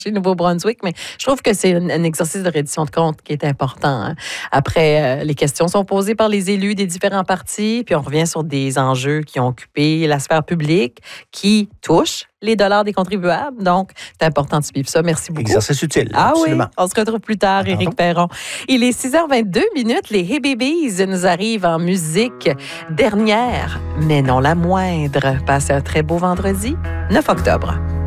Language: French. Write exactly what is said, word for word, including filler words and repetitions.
Nouveau-Brunswick, mais je trouve que c'est un, un exercice de reddition de compte qui est important. Hein. Après, euh, les questions sont posées par les élus des différents partis, puis on revient sur des enjeux qui ont occupé la sphère publique, qui touchent les dollars des contribuables. Donc, c'est important de suivre ça. Merci beaucoup. Exercice utile, ah absolument. oui, on se retrouve plus tard, Éric Perron. Il est six heures vingt-deux minutes. Les Hey Babies nous arrivent en musique dernière, mais non la moindre. Passez un très beau vendredi, neuf octobre.